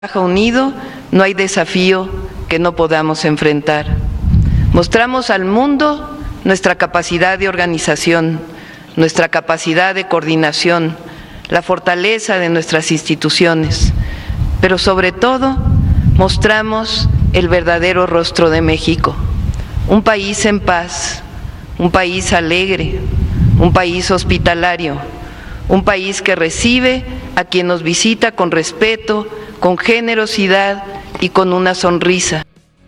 Unido, no hay desafío que no podamos enfrentar. Mostramos al mundo nuestra capacidad de organización, nuestra capacidad de coordinación, la fortaleza de nuestras instituciones, pero sobre todo mostramos el verdadero rostro de México, un país en paz, un país alegre, un país hospitalario, un país que recibe a quien nos visita con respeto, con generosidad y con una sonrisa.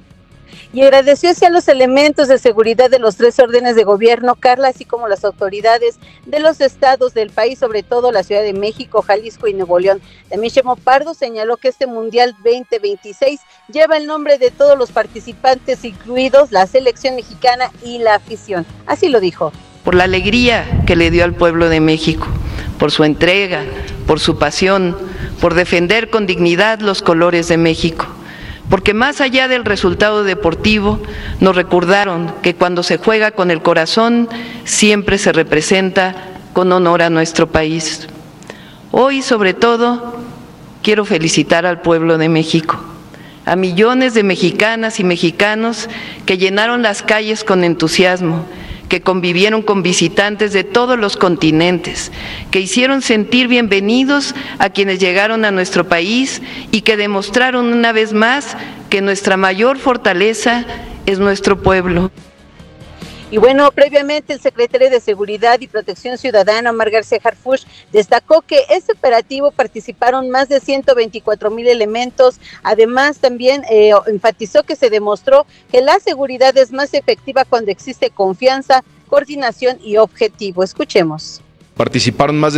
Y agradeció a los elementos de seguridad de los 3 órdenes de gobierno, Carla, así como las autoridades de los estados del país, sobre todo la Ciudad de México, Jalisco y Nuevo León. También Chemo Pardo señaló que este Mundial 2026 lleva el nombre de todos los participantes, incluidos la selección mexicana y la afición. Así lo dijo. Por la alegría que le dio al pueblo de México, por su entrega, por su pasión, por defender con dignidad los colores de México. Porque más allá del resultado deportivo, nos recordaron que cuando se juega con el corazón, siempre se representa con honor a nuestro país. Hoy, sobre todo, quiero felicitar al pueblo de México, a millones de mexicanas y mexicanos que llenaron las calles con entusiasmo, que convivieron con visitantes de todos los continentes, que hicieron sentir bienvenidos a quienes llegaron a nuestro país y que demostraron una vez más que nuestra mayor fortaleza es nuestro pueblo. Y bueno, previamente el secretario de Seguridad y Protección Ciudadana, Omar García Harfuch, destacó que este operativo participaron más de 124,000 elementos. Además, también enfatizó que se demostró que la seguridad es más efectiva cuando existe confianza, coordinación y objetivo. Escuchemos. Participaron más de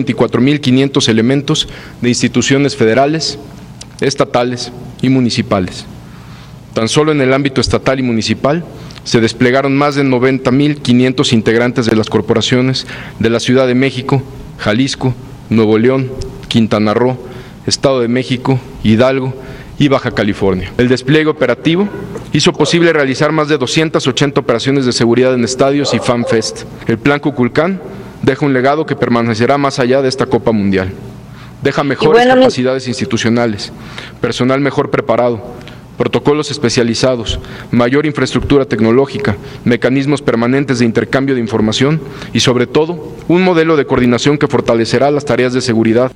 124,500 elementos de instituciones federales, estatales y municipales. Tan solo en el ámbito estatal y municipal se desplegaron más de 90,500 integrantes de las corporaciones de la Ciudad de México, Jalisco, Nuevo León, Quintana Roo, Estado de México, Hidalgo y Baja California. El despliegue operativo hizo posible realizar más de 280 operaciones de seguridad en estadios y FanFest. El Plan Kukulcán deja un legado que permanecerá más allá de esta Copa Mundial. Deja mejores capacidades institucionales, personal mejor preparado, protocolos especializados, mayor infraestructura tecnológica, mecanismos permanentes de intercambio de información y, sobre todo, un modelo de coordinación que fortalecerá las tareas de seguridad.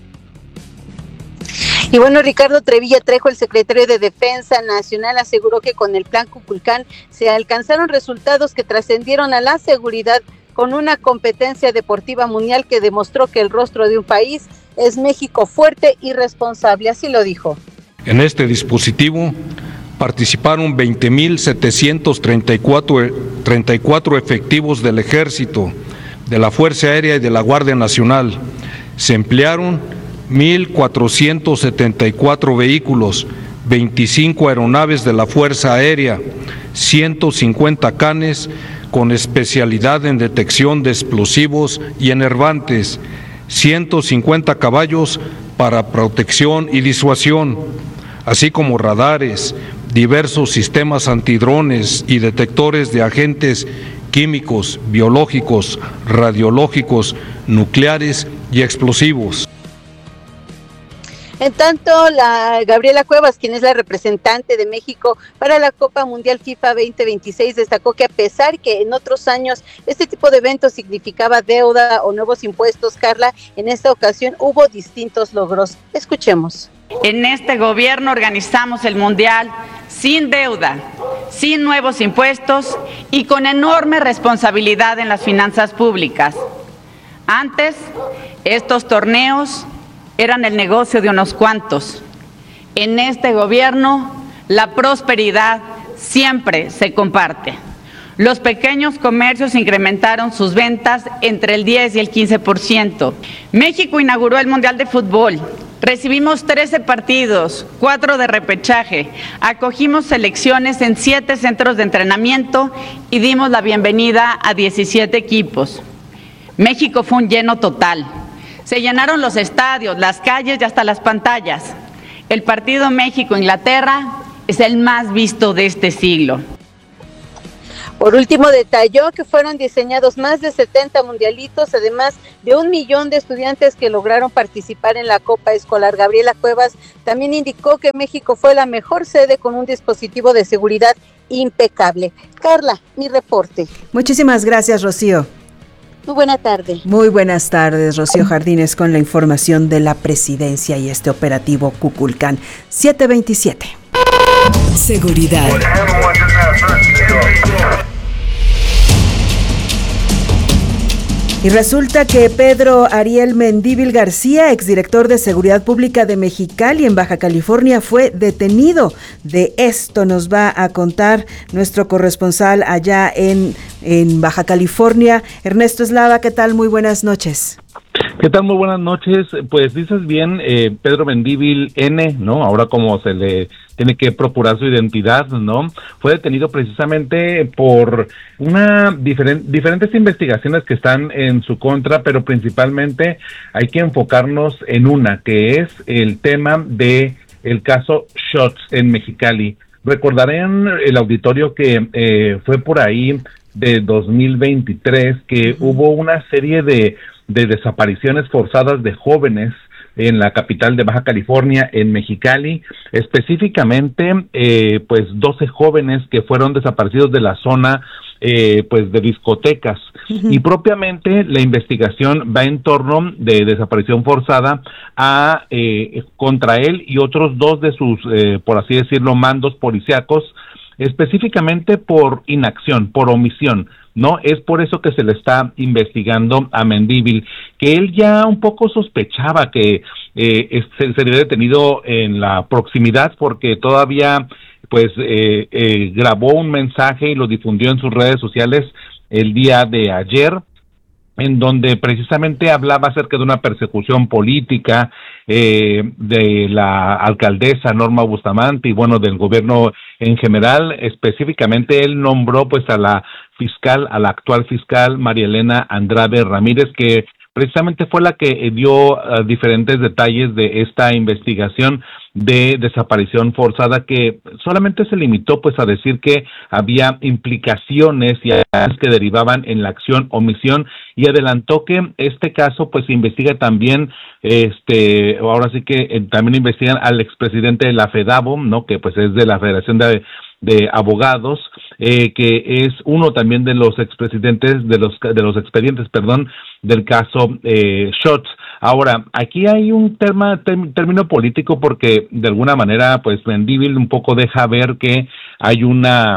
Y bueno, Ricardo Trevilla Trejo, el secretario de Defensa Nacional, aseguró que con el Plan Kukulcán se alcanzaron resultados que trascendieron a la seguridad con una competencia deportiva mundial que demostró que el rostro de un país es México fuerte y responsable, así lo dijo. En este dispositivo participaron 20,734 efectivos del Ejército, de la Fuerza Aérea y de la Guardia Nacional. Se emplearon 1,474 vehículos, 25 aeronaves de la Fuerza Aérea, 150 canes con especialidad en detección de explosivos y enervantes, 150 caballos para protección y disuasión, así como radares, diversos sistemas antidrones y detectores de agentes químicos, biológicos, radiológicos, nucleares y explosivos. En tanto, Gabriela Cuevas, quien es la representante de México para la Copa Mundial FIFA 2026, destacó que a pesar que en otros años este tipo de eventos significaba deuda o nuevos impuestos, Carla, en esta ocasión hubo distintos logros. Escuchemos. En este gobierno organizamos el Mundial sin deuda, sin nuevos impuestos y con enorme responsabilidad en las finanzas públicas. Antes, estos torneos eran el negocio de unos cuantos. En este gobierno, la prosperidad siempre se comparte. Los pequeños comercios incrementaron sus ventas entre el 10 y el 15%. México inauguró el Mundial de Fútbol. Recibimos 13 partidos, 4 de repechaje, acogimos selecciones en 7 centros de entrenamiento y dimos la bienvenida a 17 equipos. México fue un lleno total. Se llenaron los estadios, las calles y hasta las pantallas. El partido México-Inglaterra es el más visto de este siglo. Por último, detalló que fueron diseñados más de 70 mundialitos, además de 1 millón de estudiantes que lograron participar en la Copa Escolar. Gabriela Cuevas también indicó que México fue la mejor sede con un dispositivo de seguridad impecable. Carla, mi reporte. Muchísimas gracias, Rocío. Muy buena tarde. Muy buenas tardes, Rocío Jardines, con la información de la presidencia y este operativo Kukulcán. 7:27. Seguridad. Y resulta que Pedro Ariel Mendívil García, exdirector de Seguridad Pública de Mexicali en Baja California, fue detenido. De esto nos va a contar nuestro corresponsal allá en Baja California, Ernesto Eslava. ¿Qué tal? Muy buenas noches. ¿Qué tal? Muy buenas noches. Pues dices bien, Pedro Mendívil N, ¿no? Ahora como se le tiene que procurar su identidad, ¿no? Fue detenido precisamente por diferentes investigaciones que están en su contra, pero principalmente hay que enfocarnos en una, que es el tema de el caso Shots en Mexicali. Recordarán el auditorio que fue por ahí de 2023, que hubo una serie de desapariciones forzadas de jóvenes en la capital de Baja California, en Mexicali, específicamente pues 12 jóvenes que fueron desaparecidos de la zona pues de discotecas. Y propiamente la investigación va en torno de desaparición forzada a contra él y otros 2 de sus por así decirlo mandos policíacos, específicamente por inacción, por omisión, ¿no? Es por eso que se le está investigando a Mendívil, que él ya un poco sospechaba que sería detenido en la proximidad, porque todavía pues grabó un mensaje y lo difundió en sus redes sociales el día de ayer, en donde precisamente hablaba acerca de una persecución política de la alcaldesa Norma Bustamante y bueno, del gobierno en general. Específicamente él nombró pues a la actual fiscal María Elena Andrade Ramírez, que precisamente fue la que dio diferentes detalles de esta investigación de desaparición forzada, que solamente se limitó pues a decir que había implicaciones y que derivaban en la acción omisión, y adelantó que este caso pues investiga también ahora sí que también investigan al expresidente de la FEDABO, ¿no? Que pues es de la Federación de Abogados, que es uno también de los expresidentes de los expedientes, del caso Shots. Ahora, aquí hay un término político, porque de alguna manera pues Mendívil un poco deja ver que hay una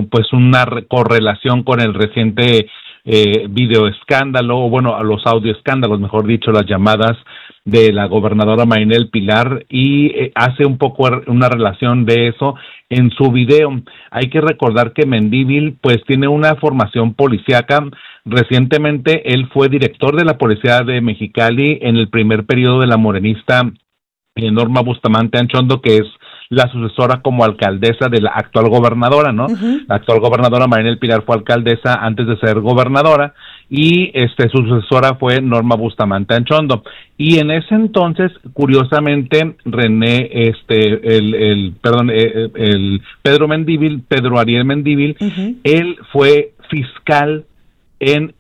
correlación con el reciente video escándalo, o bueno, a los audio escándalos, mejor dicho, las llamadas de la gobernadora Marinel Pilar, y hace un poco una relación de eso en su video. Hay que recordar que Mendívil pues tiene una formación policíaca. Recientemente él fue director de la Policía de Mexicali en el primer periodo de la morenista Norma Bustamante Anchondo, que es la sucesora como alcaldesa de la actual gobernadora, ¿no? La actual gobernadora Marinel Pilar fue alcaldesa antes de ser gobernadora, y su sucesora fue Norma Bustamante Anchondo. Y en ese entonces, curiosamente, Pedro Ariel Mendívil, él fue fiscal en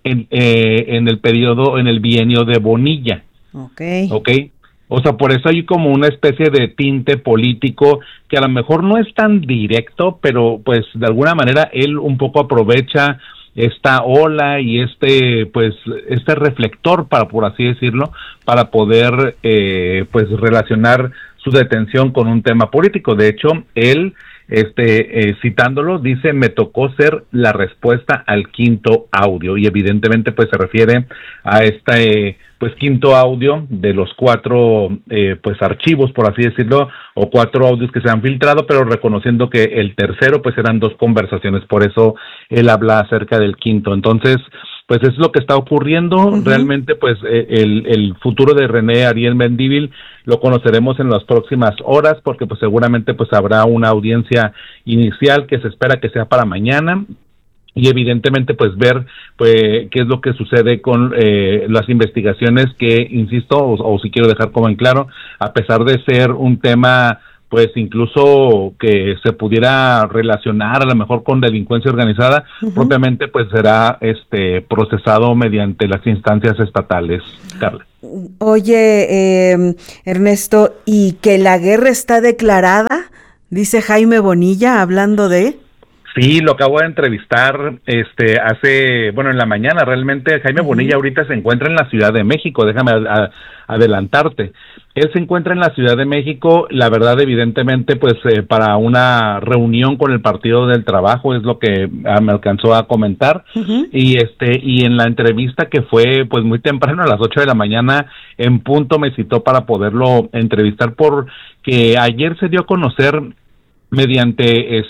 el bienio de Bonilla. Okay. O sea, por eso hay como una especie de tinte político que a lo mejor no es tan directo, pero pues de alguna manera él un poco aprovecha esta ola y este reflector, por así decirlo, para poder pues relacionar su detención con un tema político. De hecho, él citándolo, dice: me tocó ser la respuesta al quinto audio, y evidentemente pues se refiere a quinto audio de los 4 pues archivos, por así decirlo, o 4 audios que se han filtrado, pero reconociendo que el tercero pues eran 2 conversaciones, por eso él habla acerca del quinto. Entonces pues es lo que está ocurriendo. Realmente pues el futuro de René Ariel Mendívil lo conoceremos en las próximas horas, porque pues seguramente pues habrá una audiencia inicial que se espera que sea para mañana, y evidentemente pues ver pues qué es lo que sucede con las investigaciones que, insisto, o si quiero dejar como en claro, a pesar de ser un tema pues incluso que se pudiera relacionar a lo mejor con delincuencia organizada, propiamente pues será procesado mediante las instancias estatales, Carla. Oye, Ernesto, ¿y que la guerra está declarada? Dice Jaime Bonilla, hablando de... Sí, lo acabo de entrevistar en la mañana. Realmente Jaime Bonilla ahorita se encuentra en la Ciudad de México, déjame adelantarte. Él se encuentra en la Ciudad de México, la verdad, evidentemente, pues para una reunión con el Partido del Trabajo, es lo que me alcanzó a comentar. Y en la entrevista que fue pues muy temprano, a las 8 de la mañana en punto, me citó para poderlo entrevistar, porque ayer se dio a conocer mediante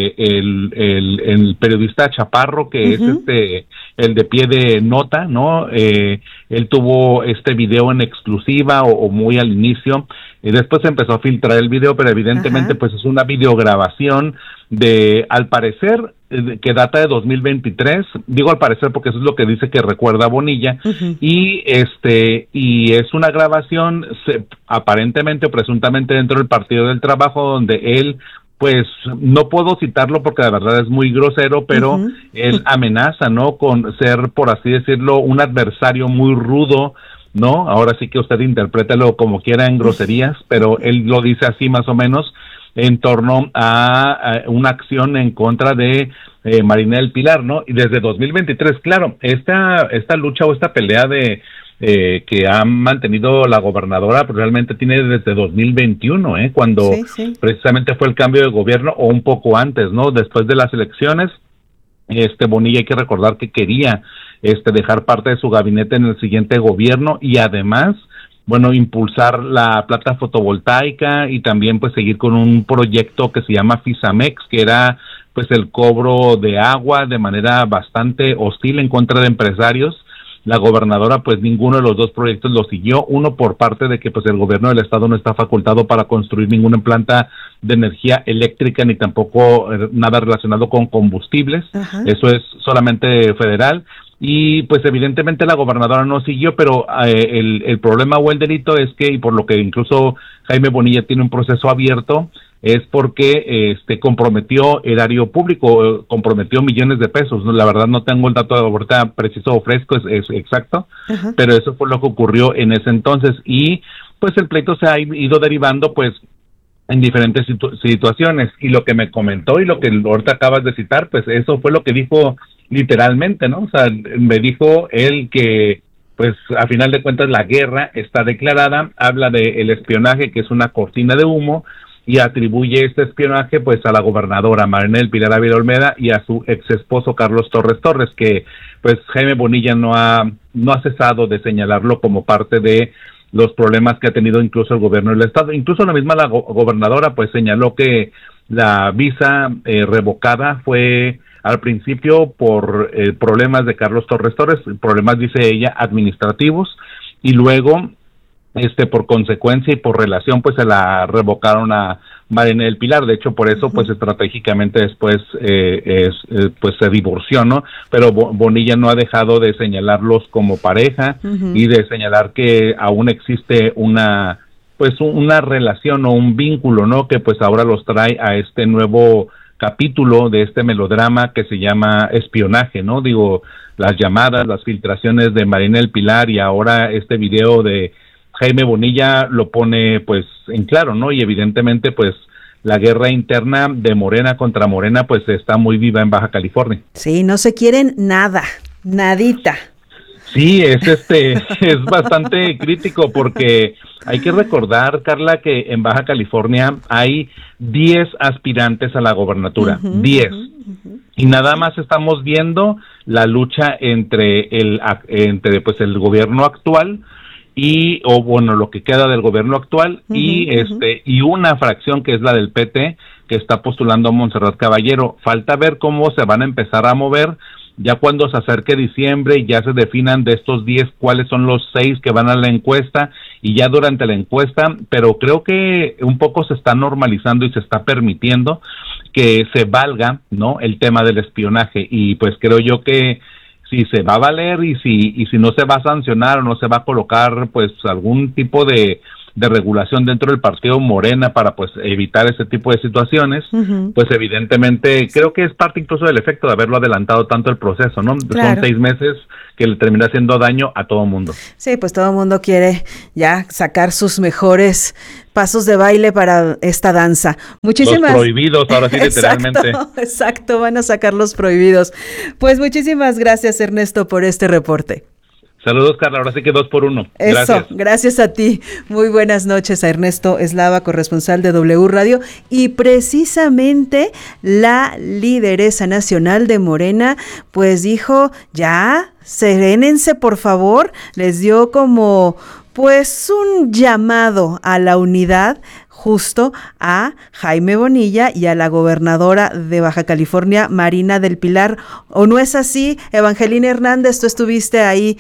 el periodista Chaparro, que es el de Pie de Nota, ¿no? Él tuvo este video en exclusiva o muy al inicio, y después se empezó a filtrar el video, pero evidentemente pues es una videograbación de, al parecer, que data de 2023, digo al parecer porque eso es lo que dice que recuerda Bonilla, y es una grabación aparentemente o presuntamente dentro del Partido del Trabajo, donde él, pues no puedo citarlo porque la verdad es muy grosero, pero él amenaza, ¿no?, con ser, por así decirlo, un adversario muy rudo, ¿no? Ahora sí que usted interprételo como quiera en groserías, pero él lo dice así más o menos, en torno a una acción en contra de Marina del Pilar, ¿no? Y desde 2023, claro, esta lucha o esta pelea que ha mantenido la gobernadora, pues realmente tiene desde 2021, cuando precisamente fue el cambio de gobierno, o un poco antes, ¿no? Después de las elecciones, Bonilla, hay que recordar que quería dejar parte de su gabinete en el siguiente gobierno, y además, bueno, impulsar la planta fotovoltaica, y también pues seguir con un proyecto que se llama Fisamex, que era pues el cobro de agua de manera bastante hostil en contra de empresarios. La gobernadora, pues ninguno de los dos proyectos lo siguió, uno por parte de que pues el gobierno del estado no está facultado para construir ninguna planta de energía eléctrica, ni tampoco nada relacionado con combustibles, eso es solamente federal, y pues evidentemente la gobernadora no siguió, pero el problema o el delito es que, y por lo que incluso Jaime Bonilla tiene un proceso abierto, es porque comprometió erario público, comprometió millones de pesos, ¿no? La verdad no tengo el dato de ahorita preciso o fresco, es exacto, pero eso fue lo que ocurrió en ese entonces, y pues el pleito se ha ido derivando pues en diferentes situaciones, y lo que me comentó y lo que ahorita acabas de citar, pues eso fue lo que dijo literalmente, ¿no? O sea, me dijo él que pues a final de cuentas la guerra está declarada, habla de el espionaje, que es una cortina de humo, y atribuye este espionaje pues a la gobernadora Marina del Pilar Ávila Olmeda y a su ex esposo Carlos Torres, que pues Jaime Bonilla no ha cesado de señalarlo como parte de los problemas que ha tenido incluso el gobierno del estado. Incluso la misma gobernadora pues señaló que la visa revocada fue al principio por problemas de Carlos Torres, problemas, dice ella, administrativos, y luego por consecuencia y por relación pues se la revocaron a Marina del Pilar. De hecho, por eso pues estratégicamente después pues se divorció, ¿no? Pero Bonilla no ha dejado de señalarlos como pareja y de señalar que aún existe una relación o un vínculo, ¿no? Que pues ahora los trae a este nuevo capítulo de este melodrama que se llama espionaje, ¿no? Digo, las llamadas, las filtraciones de Marina del Pilar, y ahora este video de Jaime Bonilla lo pone pues en claro, ¿no? Y evidentemente pues la guerra interna de Morena contra Morena pues está muy viva en Baja California. Sí, no se quieren nada, nadita. Sí, es bastante crítico, porque hay que recordar, Carla, que en Baja California hay 10 aspirantes a la gobernatura, 10. Y nada más estamos viendo la lucha entre pues el gobierno actual lo que queda del gobierno actual y una fracción que es la del PT, que está postulando a Montserrat Caballero. Falta ver cómo se van a empezar a mover ya cuando se acerque diciembre y ya se definan de estos 10 cuáles son los 6 que van a la encuesta, y ya durante la encuesta, pero creo que un poco se está normalizando y se está permitiendo que se valga, ¿no?, el tema del espionaje, y pues creo yo que si se va a valer y si no se va a sancionar o no se va a colocar pues algún tipo de de regulación dentro del partido Morena para pues evitar ese tipo de situaciones, pues evidentemente creo que es parte incluso del efecto de haberlo adelantado tanto el proceso, ¿no? Claro. Son 6 meses que le termina haciendo daño a todo mundo. Sí, pues todo mundo quiere ya sacar sus mejores pasos de baile para esta danza. Muchísimas... Los prohibidos, ahora sí, literalmente. Exacto, van a sacar los prohibidos. Pues muchísimas gracias, Ernesto, por este reporte. Saludos, Carla, ahora sí que 2 por 1. Eso, gracias a ti. Muy buenas noches a Ernesto Eslava, corresponsal de W Radio. Y precisamente la lideresa nacional de Morena, pues dijo, ya, serénense por favor, les dio como pues un llamado a la unidad justo a Jaime Bonilla y a la gobernadora de Baja California, Marina del Pilar. ¿O no es así? Evangelina Hernández, tú estuviste ahí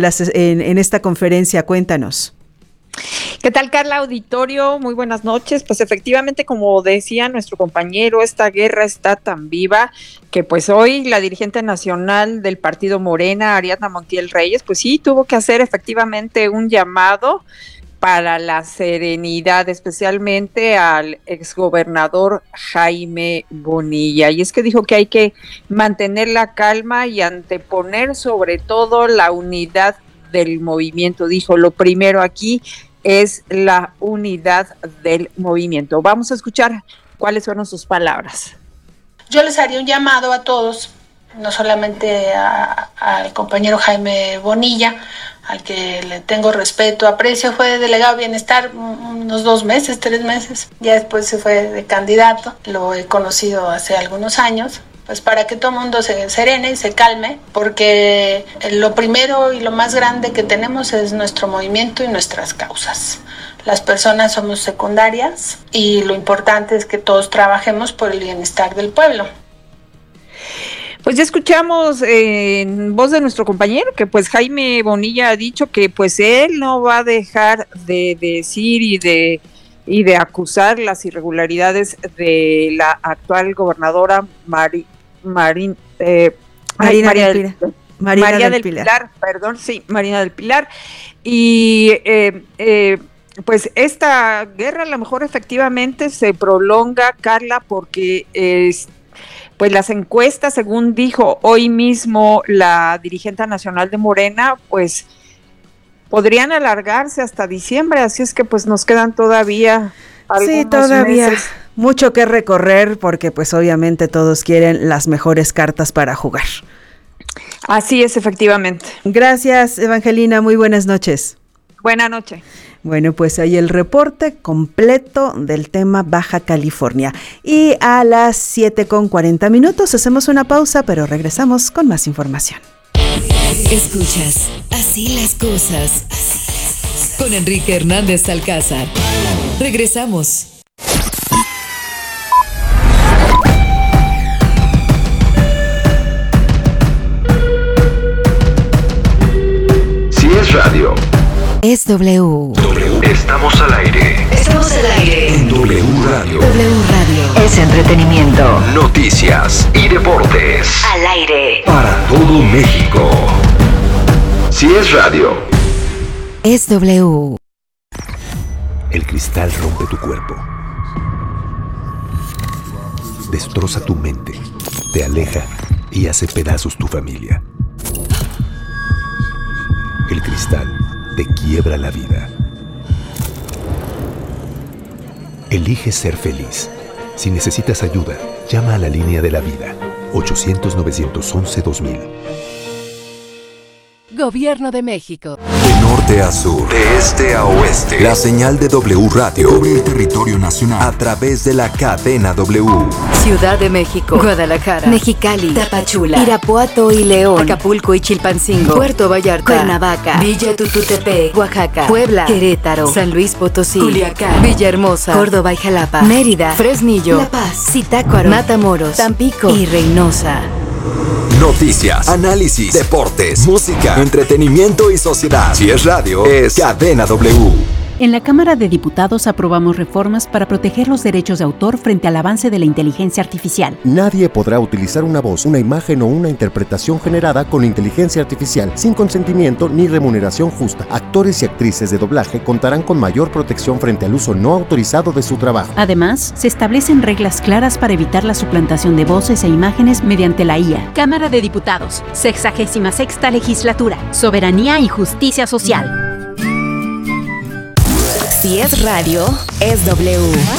en esta conferencia, cuéntanos. ¿Qué tal, Carla, auditorio? Muy buenas noches. Pues efectivamente, como decía nuestro compañero, esta guerra está tan viva que pues hoy la dirigente nacional del partido Morena, Ariadna Montiel Reyes, pues sí tuvo que hacer efectivamente un llamado para la serenidad, especialmente al exgobernador Jaime Bonilla. Y es que dijo que hay que mantener la calma y anteponer sobre todo la unidad del movimiento. Dijo, lo primero aquí es la unidad del movimiento. Vamos a escuchar cuáles fueron sus palabras. Yo les haría un llamado a todos, no solamente al compañero Jaime Bonilla, al que le tengo respeto, aprecio, fue delegado de Bienestar unos 2 meses, 3 meses, ya después se fue de candidato, lo he conocido hace algunos años, pues para que todo el mundo se serene y se calme, porque lo primero y lo más grande que tenemos es nuestro movimiento y nuestras causas. Las personas somos secundarias y lo importante es que todos trabajemos por el bienestar del pueblo. Pues ya escuchamos en voz de nuestro compañero que pues Jaime Bonilla ha dicho que pues él no va a dejar de decir y de acusar las irregularidades de la actual gobernadora Marina del Pilar. Marina del Pilar. Y pues esta guerra a lo mejor efectivamente se prolonga, Carla, porque pues las encuestas, según dijo hoy mismo la dirigente nacional de Morena, pues podrían alargarse hasta diciembre, así es que pues nos quedan todavía algunos meses. Mucho que recorrer, porque pues obviamente todos quieren las mejores cartas para jugar. Así es, efectivamente. Gracias, Evangelina, muy buenas noches. Buenas noches. Bueno, pues ahí el reporte completo del tema Baja California. Y a las 7:40 hacemos una pausa, pero regresamos con más información. Escuchas Así las cosas con Enrique Hernández Alcázar. Regresamos. Si es radio, es W. Estamos al aire. Estamos al aire. En W Radio. W Radio. Es entretenimiento, noticias y deportes. Al aire. Para todo México. Si es radio, es W. El cristal rompe tu cuerpo. Destroza tu mente. Te aleja y hace pedazos tu familia. El cristal te quiebra la vida. Elige ser feliz. Si necesitas ayuda, llama a la línea de la vida. 800-911-2000. Gobierno de México. De norte a sur, de este a oeste, la señal de W Radio cubre el territorio nacional a través de la cadena W. Ciudad de México, Guadalajara, Mexicali, Tapachula, Irapuato y León, Acapulco y Chilpancingo, Puerto Vallarta, Cuernavaca, Villa Tututepec, Oaxaca, Puebla, Querétaro, San Luis Potosí, Culiacán, Villahermosa, Córdoba y Jalapa, Mérida, Fresnillo, La Paz, Zitácuaro, Matamoros, Tampico y Reynosa. Noticias, análisis, deportes, música, entretenimiento y sociedad. Si es radio, es Cadena W. En la Cámara de Diputados aprobamos reformas para proteger los derechos de autor frente al avance de la inteligencia artificial. Nadie podrá utilizar una voz, una imagen o una interpretación generada con inteligencia artificial sin consentimiento ni remuneración justa. Actores y actrices de doblaje contarán con mayor protección frente al uso no autorizado de su trabajo. Además, se establecen reglas claras para evitar la suplantación de voces e imágenes mediante la IA. Cámara de Diputados, 66ª Legislatura, Soberanía y Justicia Social. Si es radio, es W.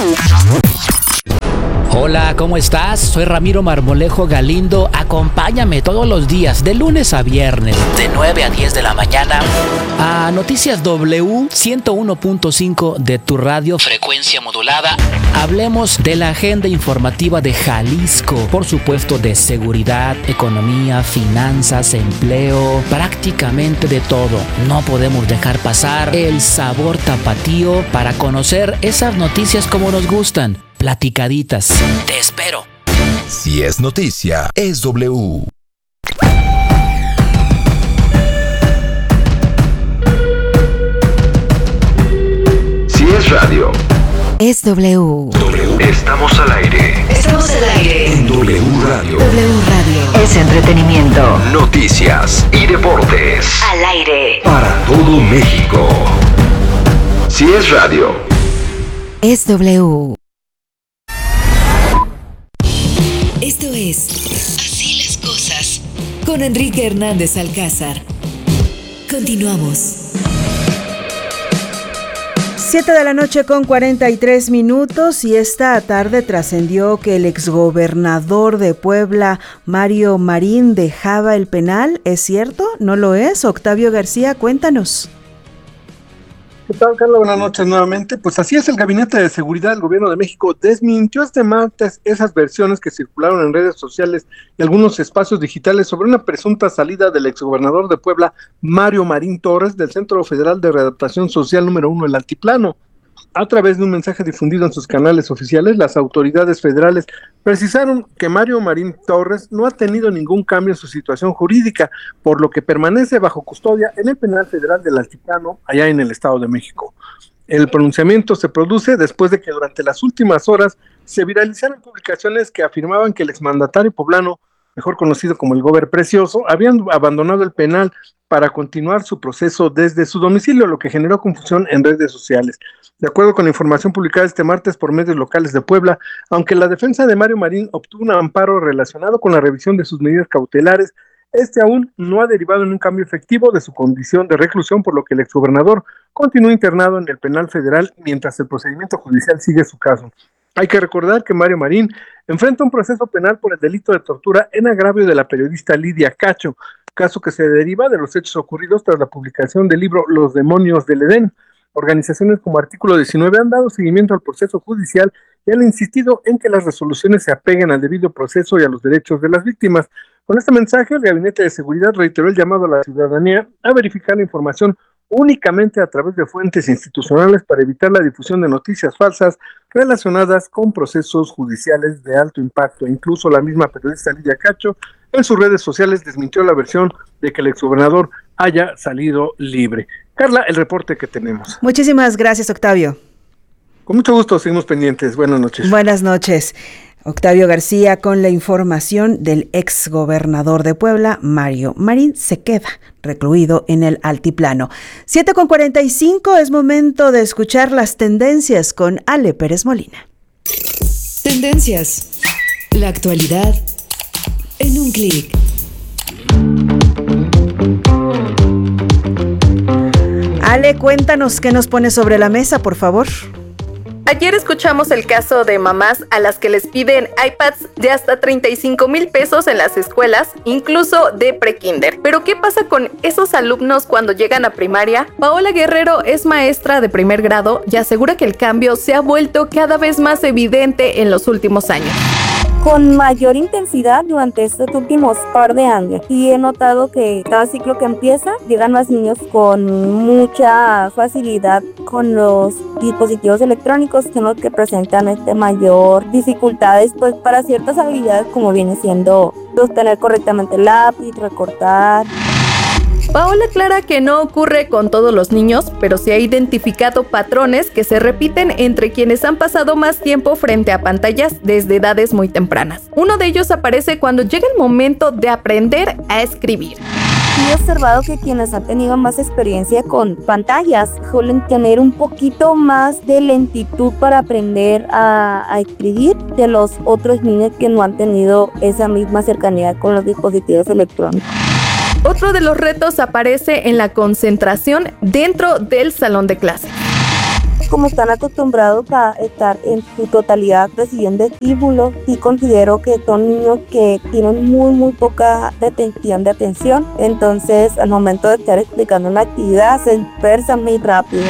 Hola, ¿cómo estás? Soy Ramiro Marmolejo Galindo. Acompáñame todos los días, de lunes a viernes, de 9 a 10 de la mañana, a Noticias W 101.5 de tu radio, frecuencia modulada. Hablemos de la agenda informativa de Jalisco, por supuesto de seguridad, economía, finanzas, empleo, prácticamente de todo. No podemos dejar pasar el sabor tapatío para conocer esas noticias como nos gustan. Platicaditas. Te espero. Si es noticia, es W. Si es radio, es W. Estamos al aire. Estamos al aire. En W Radio. W Radio. Es entretenimiento. Noticias y deportes. Al aire. Para todo México. Si es radio, es W. Esto es Así las cosas con Enrique Hernández Alcázar. Continuamos. 7 de la noche con 43 minutos y esta tarde trascendió que el exgobernador de Puebla, Mario Marín, dejaba el penal. ¿Es cierto? ¿No lo es? Octavio García, cuéntanos. ¿Qué tal, Carla? Buenas noches nuevamente. Pues así es, el Gabinete de Seguridad del Gobierno de México desmintió este martes esas versiones que circularon en redes sociales y algunos espacios digitales sobre una presunta salida del exgobernador de Puebla, Mario Marín Torres, del Centro Federal de Readaptación Social número 1, el Altiplano. A través de un mensaje difundido en sus canales oficiales, las autoridades federales precisaron que Mario Marín Torres no ha tenido ningún cambio en su situación jurídica, por lo que permanece bajo custodia en el Penal Federal del Altiplano, allá en el Estado de México. El pronunciamiento se produce después de que durante las últimas horas se viralizaron publicaciones que afirmaban que el exmandatario poblano, mejor conocido como el Gober Precioso, habían abandonado el penal para continuar su proceso desde su domicilio, lo que generó confusión en redes sociales. De acuerdo con la información publicada este martes por medios locales de Puebla, aunque la defensa de Mario Marín obtuvo un amparo relacionado con la revisión de sus medidas cautelares, este aún no ha derivado en un cambio efectivo de su condición de reclusión, por lo que el exgobernador continúa internado en el penal federal mientras el procedimiento judicial sigue su caso. Hay que recordar que Mario Marín enfrenta un proceso penal por el delito de tortura en agravio de la periodista Lidia Cacho, caso que se deriva de los hechos ocurridos tras la publicación del libro Los demonios del Edén. Organizaciones como Artículo 19 han dado seguimiento al proceso judicial y han insistido en que las resoluciones se apeguen al debido proceso y a los derechos de las víctimas. Con este mensaje, el Gabinete de Seguridad reiteró el llamado a la ciudadanía a verificar la información únicamente a través de fuentes institucionales para evitar la difusión de noticias falsas relacionadas con procesos judiciales de alto impacto. Incluso la misma periodista Lidia Cacho en sus redes sociales desmintió la versión de que el exgobernador haya salido libre. Carla, el reporte que tenemos. Muchísimas gracias, Octavio. Con mucho gusto, seguimos pendientes. Buenas noches. Buenas noches. Octavio García con la información del exgobernador de Puebla, Mario Marín, se queda recluido en el Altiplano. 7:45, es momento de escuchar las tendencias con Ale Pérez Molina. Tendencias. La actualidad en un clic. Ale, cuéntanos qué nos pone sobre la mesa, por favor. Ayer escuchamos el caso de mamás a las que les piden iPads de hasta 35,000 pesos en las escuelas, incluso de prekinder. Pero ¿qué pasa con esos alumnos cuando llegan a primaria? Paola Guerrero es maestra de primer grado y asegura que el cambio se ha vuelto cada vez más evidente en los últimos años. Con mayor intensidad durante estos últimos par de años, y he notado que cada ciclo que empieza llegan más niños con mucha facilidad con los dispositivos electrónicos, que son los que presentan mayor dificultades pues para ciertas habilidades como viene siendo sostener correctamente el lápiz, recortar. Paola aclara que no ocurre con todos los niños, pero sí ha identificado patrones que se repiten entre quienes han pasado más tiempo frente a pantallas desde edades muy tempranas. Uno de ellos aparece cuando llega el momento de aprender a escribir. He observado que quienes han tenido más experiencia con pantallas suelen tener un poquito más de lentitud para aprender a escribir de los otros niños que no han tenido esa misma cercanía con los dispositivos electrónicos. Otro de los retos aparece en la concentración dentro del salón de clase. Como están acostumbrados a estar en su totalidad recibiendo estímulos, sí considero que son niños que tienen muy poca detención de atención. Entonces, al momento de estar explicando una actividad, se dispersan muy rápido.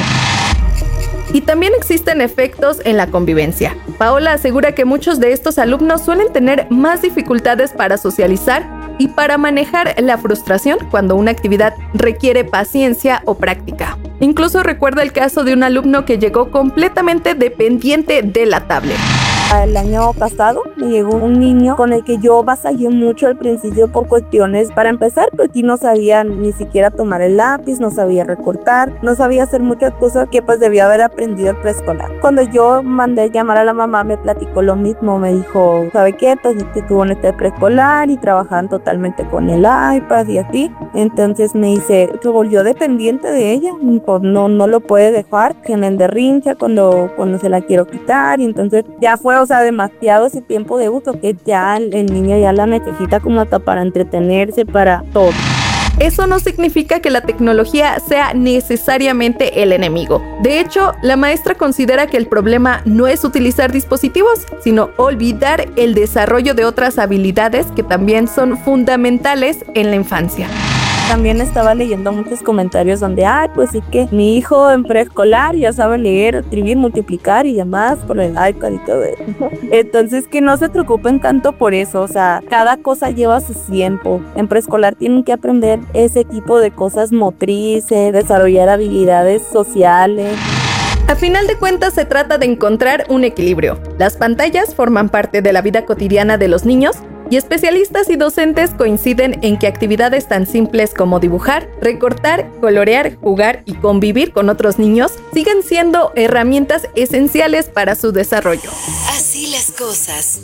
Y también existen efectos en la convivencia. Paola asegura que muchos de estos alumnos suelen tener más dificultades para socializar y para manejar la frustración cuando una actividad requiere paciencia o práctica. Incluso recuerda el caso de un alumno que llegó completamente dependiente de la tablet. El año pasado me llegó un niño con el que yo batallé mucho al principio por cuestiones. Para empezar, pues sí no sabía ni siquiera tomar el lápiz, no sabía recortar, no sabía hacer muchas cosas que pues debía haber aprendido el preescolar. Cuando yo mandé llamar a la mamá, me platicó lo mismo, me dijo, ¿sabe qué? Pues que estuvo en este preescolar y trabajaban totalmente con el iPad y así. Entonces me dice, se volvió dependiente de ella, pues no lo puede dejar, tienen berrinche cuando se la quiero quitar, y entonces ya fue, o sea, demasiado ese tiempo de uso que ya el niño ya la necesita como hasta para entretenerse, para todo. Eso no significa que la tecnología sea necesariamente el enemigo. De hecho, la maestra considera que el problema no es utilizar dispositivos, sino olvidar el desarrollo de otras habilidades que también son fundamentales en la infancia. También estaba leyendo muchos comentarios donde, pues sí que mi hijo en preescolar ya sabe leer, escribir, multiplicar y demás por el iPad y todo eso. Entonces que no se preocupen tanto por eso, o sea, cada cosa lleva su tiempo. En preescolar tienen que aprender ese tipo de cosas motrices, desarrollar habilidades sociales. A final de cuentas se trata de encontrar un equilibrio. Las pantallas forman parte de la vida cotidiana de los niños, y especialistas y docentes coinciden en que actividades tan simples como dibujar, recortar, colorear, jugar y convivir con otros niños siguen siendo herramientas esenciales para su desarrollo. Así las cosas.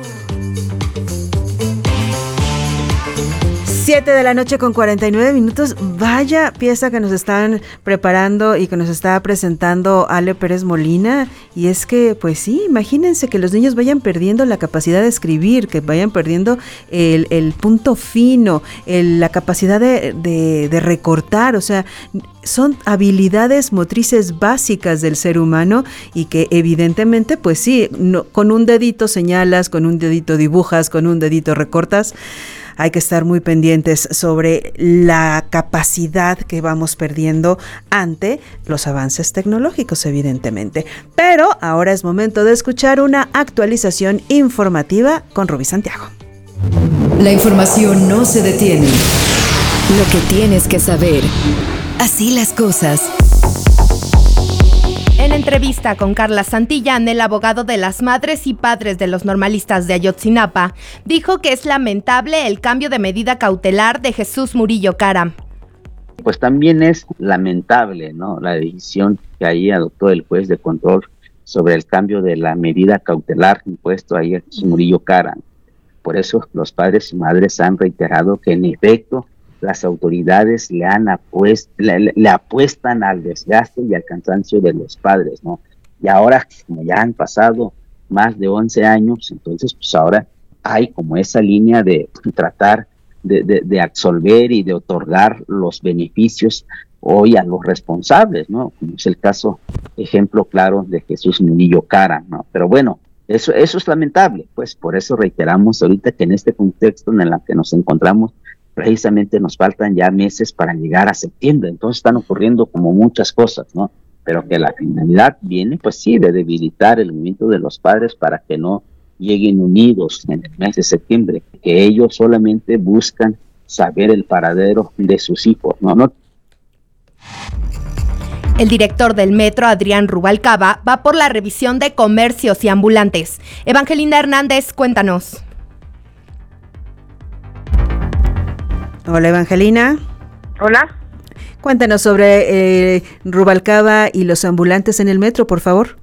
7:49 a.m. Vaya pieza que nos están preparando y que nos está presentando Ale Pérez Molina. Y es que, pues sí, imagínense que los niños vayan perdiendo la capacidad de escribir, que vayan perdiendo el punto fino, la capacidad de recortar, o sea, son habilidades motrices básicas del ser humano y que evidentemente, pues sí, con un dedito señalas, con un dedito dibujas, con un dedito recortas. Hay que estar muy pendientes sobre la capacidad que vamos perdiendo ante los avances tecnológicos, evidentemente. Pero ahora es momento de escuchar una actualización informativa con Rubí Santiago. La información no se detiene. Lo que tienes que saber. Así las cosas. En entrevista con Carla Santillán, el abogado de las madres y padres de los normalistas de Ayotzinapa, dijo que es lamentable el cambio de medida cautelar de Jesús Murillo Caram. Pues también es lamentable, ¿no?, la decisión que ahí adoptó el juez de control sobre el cambio de la medida cautelar impuesto ahí a Jesús Murillo Caram. Por eso los padres y madres han reiterado que en efecto las autoridades le apuestan al desgaste y al cansancio de los padres, ¿no? Y ahora, como ya han pasado más de 11 años, entonces pues ahora hay como esa línea de tratar de absolver y de otorgar los beneficios hoy a los responsables, ¿no? Como es el caso, ejemplo claro de Jesús Murillo Caram, ¿no? Pero bueno, eso es lamentable, pues por eso reiteramos ahorita que en este contexto en el que nos encontramos, precisamente nos faltan ya meses para llegar a septiembre, entonces están ocurriendo como muchas cosas, ¿no? Pero que la finalidad viene, pues sí, de debilitar el movimiento de los padres para que no lleguen unidos en el mes de septiembre, que ellos solamente buscan saber el paradero de sus hijos, ¿no? El director del metro, Adrián Rubalcaba, va por la revisión de comercios y ambulantes. Evangelina Hernández, cuéntanos. Hola, Evangelina. Hola. Cuéntanos sobre Rubalcaba y los ambulantes en el metro, por favor.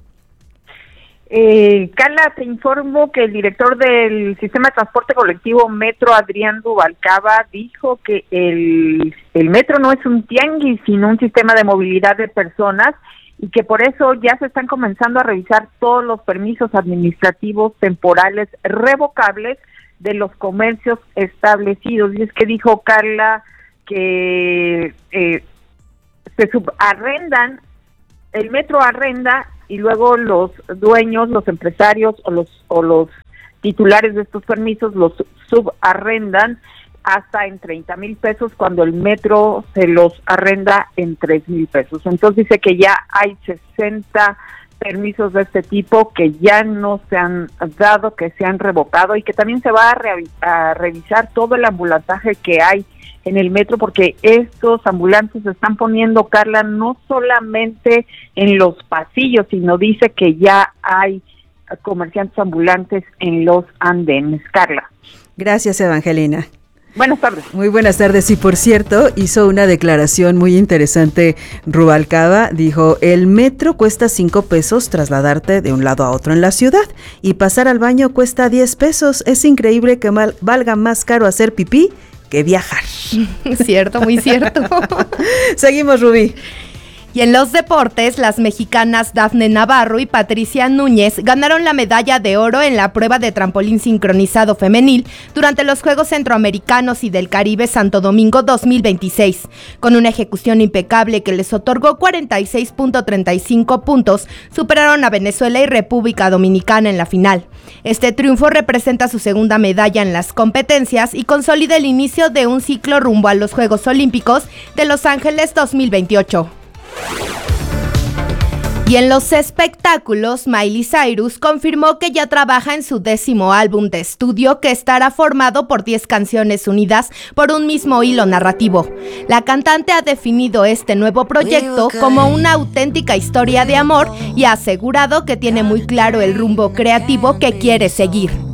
Carla, te informo que el director del Sistema de Transporte Colectivo Metro, Adrián Rubalcaba, dijo que el metro no es un tianguis, sino un sistema de movilidad de personas, y que por eso ya se están comenzando a revisar todos los permisos administrativos temporales revocables de los comercios establecidos. Y es que dijo Carla que se subarrendan, el metro arrenda y luego los dueños, los empresarios o los titulares de estos permisos los subarrendan hasta en 30,000 pesos, cuando el metro se los arrenda en 3,000 pesos. Entonces dice que ya hay 60 permisos de este tipo que ya no se han dado, que se han revocado, y que también se va a revisar todo el ambulantaje que hay en el metro, porque estos ambulantes se están poniendo, Carla, no solamente en los pasillos, sino dice que ya hay comerciantes ambulantes en los andenes. Carla. Gracias, Evangelina. Buenas tardes. Muy buenas tardes. Y por cierto, hizo una declaración muy interesante Rubalcaba. Dijo, el metro cuesta 5 pesos trasladarte de un lado a otro en la ciudad, y pasar al baño cuesta 10 pesos. Es increíble que valga más caro hacer pipí que viajar. Cierto, muy cierto. Seguimos, Rubí. Y en los deportes, las mexicanas Dafne Navarro y Patricia Núñez ganaron la medalla de oro en la prueba de trampolín sincronizado femenil durante los Juegos Centroamericanos y del Caribe Santo Domingo 2026, con una ejecución impecable que les otorgó 46.35 puntos, superaron a Venezuela y República Dominicana en la final. Este triunfo representa su segunda medalla en las competencias y consolida el inicio de un ciclo rumbo a los Juegos Olímpicos de Los Ángeles 2028. Y en los espectáculos, Miley Cyrus confirmó que ya trabaja en su 10º álbum de estudio, que estará formado por 10 canciones unidas por un mismo hilo narrativo. La cantante ha definido este nuevo proyecto como una auténtica historia de amor y ha asegurado que tiene muy claro el rumbo creativo que quiere seguir.